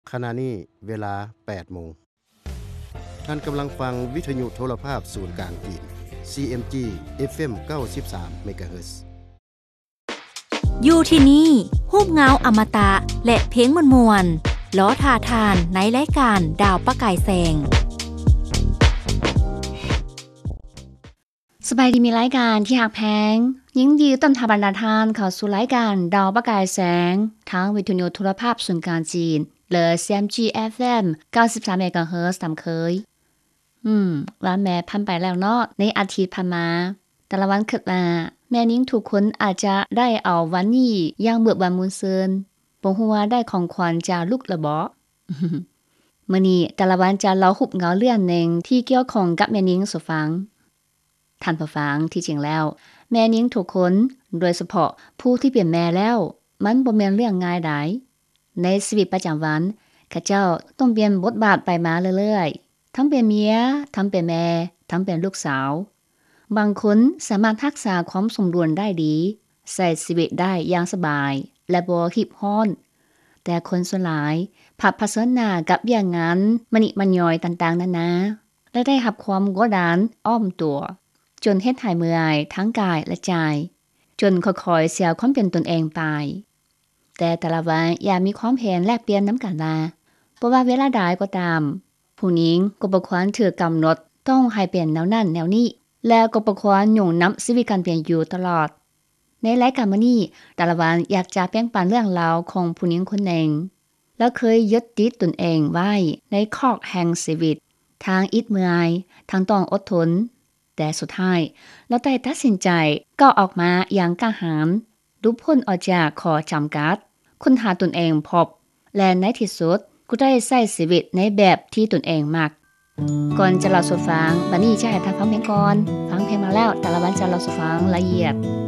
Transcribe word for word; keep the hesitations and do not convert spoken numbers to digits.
ขณะนี้เวลา แปดโมง ท่านกำลังฟังวิทยุโทรภาพศูนย์กลางจีน ซี เอ็ม จี เอฟ เอ็ม เก้าสิบสาม เมกะเฮิรตซ์อยู่ที่นี่ฮูบเงาอมตะและเพลงมวลๆล้อทาทานในรายการดาวประกายแสงสบายดีมีรายการที่หักแพงยินดีต้อนรับบรรดาท่านเข้าสู่รายการดาวประกายแสงทางวิทยุโทรภาพศูนย์กลางจีนหรือ ซี เอ็ม จี เอฟ เอ็ม เก้าสิบสาม เมกะเฮิรตซ์ตามเคยอืมวันแม่พันไปแล้วเนาะในอาทิตย์ผ่านมาแต่ละวันคิดว่าแม่นิ้งทุกคนอาจจะได้เอาวันนี้อย่างเบิกบานมูลเซินบ่ฮู้ว่าได้ของขวัญจากลูกละบ่ มื้อนี้แต่ละวันจะเล่าหุบเหงาเรื่องหนึ่งที่เกี่ยวข้องกับแม่นิ้งสู่ฟังท่านผู้ฟังที่จริงแล้วแม่นิ้งทุกคนโดยเฉพาะผู้ที่เป็นแม่แล้วมันบ่แม่นเรื่องง่ายดายในชีวิตประจำวันข้าเจ้าต้องเปลี่ยนบทบาทไปมาเรื่อยๆทั้งเป็นเมียทั้งเป็นแม่ทั้งเป็นลูกสาวบางคนสามารถรักษาความสมดุลได้ดีใช้ชีวิตได้อย่างสบายและบ่หิบห้อนแต่คนส่วนหลายผัดเผชิญหน้ากับเรื่องงานมะนิมันย่อยต่างๆนานาและได้รับความกดดันอ้อมตัวจนเฮ็ดให้เมื่อยทั้งกายและใจจนค่อยๆเสียความเป็นตนเองไปแต่แต่ละวันอย่ามีความเห็นแลกเปลี่ยนนำกันว่าบ่ว่าเวลาใดก็ตามผู้หญิงก็บ่ควรถือกำหนดต้องให้เป็นแนวนั้นแนวนี้แล้วก็บ่ควรยุ่งนำชีวิตการเปลี่ยนอยู่ตลอดในรายการมื้อนี้แต่ละวันอยากจะแบ่งปันเรื่องราวของผู้หญิงคนหนึ่งแล้วเคยยึดติดตนเองไว้ในคอกแห่งชีวิตทางอิดเมื่อยทางต้องอดทนแต่สุดท้ายเราได้ตัดสินใจก้าวออกมาอย่างกล้าหาญลุพ้นออกจากข้อจำกัดค้นหาตนเองพบและในที่สุดก็ได้ใช้ชีวิตในแบบที่ตนเองมักก่อนจะเล่าสู่ฟังบัดนี้จะให้ท่านฟังเพลงก่อนฟังเพลงมาแล้วแต่ละวันจะเล่าสู่ฟังละเอียด